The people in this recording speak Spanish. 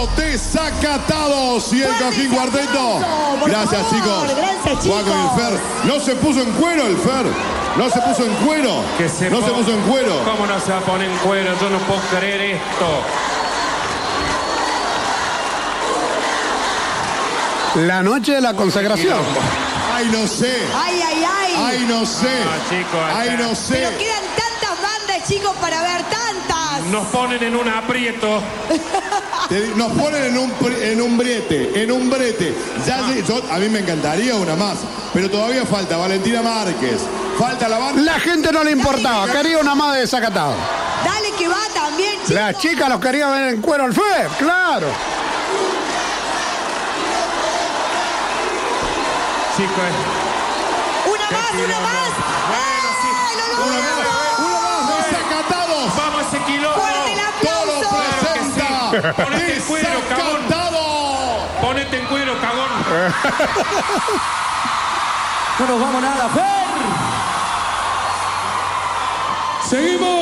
Desacatados y el Cojín Cuarteto. Gracias, favor, chicos. gracias, chicos. Juan con el Fer. No se puso en cuero el Fer. No se puso en cuero. No se puso en cuero. ¿Cómo no se va a poner en cuero? Yo no puedo creer esto. La noche de la consagración. Ay, no sé. Ay, ay, ay. Ay, no sé. No, chicos, Ay, acá. no sé. Pero quedan tantas bandas, chicos, para ver tantas. Nos ponen en un aprieto. Nos ponen en un brete. A mí me encantaría una más, pero todavía falta Valentina Márquez. Falta la banda. La gente no le importaba, quería una más de Desacatado. Dale que va también, chicos. Las chicas los querían ver en cuero al Fer, claro. Chicos. Una más. Bueno, sí. ¡Lo Una logramos! más. Desacatados. Vamos ese quilombo. ¡Fuerte el aplauso! Presenta. Ponete en cuero, cagón. Desacatado. Ponete en cuero, cagón. No nos vamos nada, Fer. Seguimos.